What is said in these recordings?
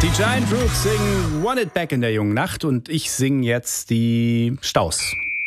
Die Giant Roots singen Want It Back in der jungen Nacht und ich singe jetzt die Staus.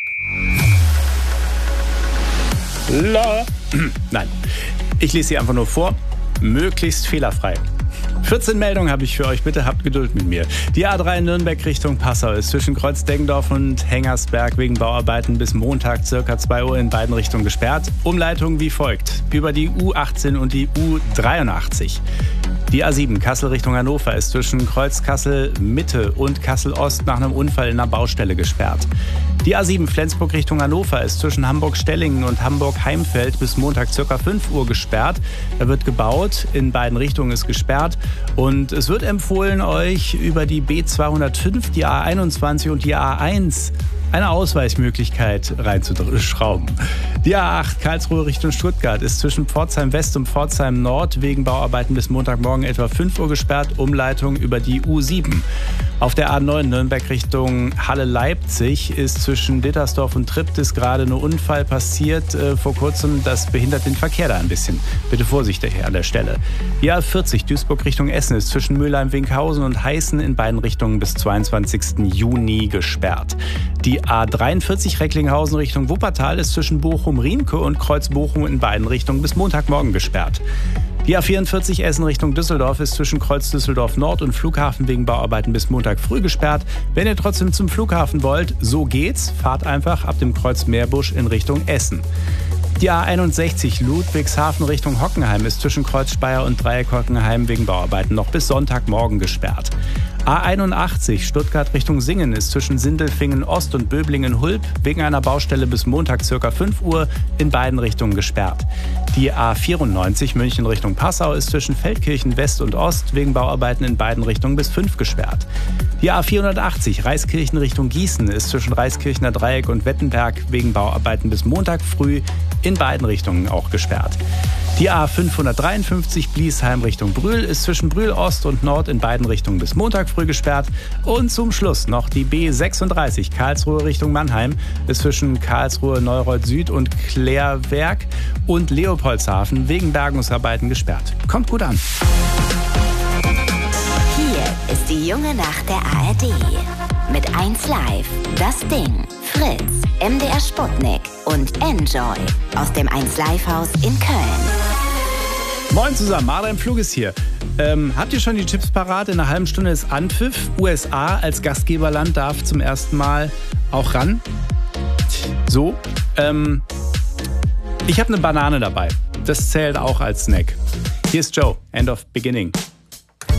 Nein, ich lese sie einfach nur vor, möglichst fehlerfrei. 14 Meldungen habe ich für euch, bitte habt Geduld mit mir. Die A3 Nürnberg Richtung Passau ist zwischen Kreuz-Deggendorf und Hengersberg wegen Bauarbeiten bis Montag ca. 2 Uhr in beiden Richtungen gesperrt. Umleitung wie folgt: über die U18 und die U83. Die A7 Kassel Richtung Hannover ist zwischen Kreuz Kassel Mitte und Kassel Ost nach einem Unfall in einer Baustelle gesperrt. Die A7 Flensburg Richtung Hannover ist zwischen Hamburg-Stellingen und Hamburg-Heimfeld bis Montag ca. 5 Uhr gesperrt. Da wird gebaut, in beiden Richtungen ist gesperrt und es wird empfohlen, euch über die B205, die A21 und die A1 eine Ausweichmöglichkeit reinzuschrauben. Die A8 Karlsruhe Richtung Stuttgart ist zwischen Pforzheim West und Pforzheim Nord wegen Bauarbeiten bis Montagmorgen etwa 5 Uhr gesperrt, Umleitung über die U7. Auf der A9 Nürnberg Richtung Halle-Leipzig ist zwischen Dittersdorf und Triptis gerade ein Unfall passiert vor kurzem. Das behindert den Verkehr da ein bisschen. Bitte vorsichtig an der Stelle. Die A40 Duisburg Richtung Essen ist zwischen Mülheim-Winkhausen und Heißen in beiden Richtungen bis 22. Juni gesperrt. Die A43 Recklinghausen Richtung Wuppertal ist zwischen Bochum-Riemke und Kreuz-Bochum in beiden Richtungen bis Montagmorgen gesperrt. Die A44 Essen Richtung Düsseldorf ist zwischen Kreuz Düsseldorf Nord und Flughafen wegen Bauarbeiten bis Montag früh gesperrt. Wenn ihr trotzdem zum Flughafen wollt, so geht's. Fahrt einfach ab dem Kreuz Meerbusch in Richtung Essen. Die A61 Ludwigshafen Richtung Hockenheim ist zwischen Kreuz Speyer und Dreieck Hockenheim wegen Bauarbeiten noch bis Sonntagmorgen gesperrt. A81 Stuttgart Richtung Singen ist zwischen Sindelfingen Ost und Böblingen-Hulb wegen einer Baustelle bis Montag ca. 5 Uhr in beiden Richtungen gesperrt. Die A94 München Richtung Passau ist zwischen Feldkirchen West und Ost wegen Bauarbeiten in beiden Richtungen bis 5 gesperrt. Die A480 Reiskirchen Richtung Gießen ist zwischen Reiskirchener Dreieck und Wettenberg wegen Bauarbeiten bis Montag früh in beiden Richtungen auch gesperrt. Die A553 Bliesheim Richtung Brühl ist zwischen Brühl Ost und Nord in beiden Richtungen bis Montag früh gesperrt. Und zum Schluss noch die B36 Karlsruhe Richtung Mannheim ist zwischen Karlsruhe Neureuth Süd und Klärwerk und Leopoldshafen wegen Bergungsarbeiten gesperrt. Kommt gut an. Hier ist die junge Nacht der ARD. Mit 1Live, Das Ding, Fritz, MDR Sputnik und Enjoy aus dem 1Live-Haus in Köln. Moin zusammen, Marder im Flug ist hier. Habt ihr schon die Chips parat? In einer halben Stunde ist Anpfiff. USA als Gastgeberland darf zum ersten Mal auch ran. So, ich habe eine Banane dabei. Das zählt auch als Snack. Hier ist Joe, End of Beginning.